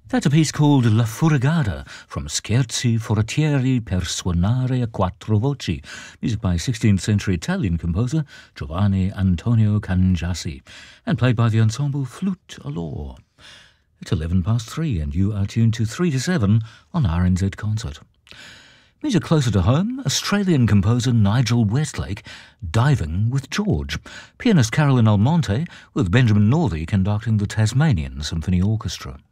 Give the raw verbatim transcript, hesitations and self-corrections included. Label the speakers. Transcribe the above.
Speaker 1: That's a piece called La Furigata from Scherzi Forestieri per suonare a quattro voci, music by sixteenth century Italian composer Giovanni Antonio Cangiassi, and played by the ensemble Flute Allure. It's eleven past three, and you are tuned to three to seven on R N Z Concert. Music closer to home, Australian composer Nigel Westlake, Diving with George, pianist Carolyn Almonte, with Benjamin Northey conducting the Tasmanian Symphony Orchestra.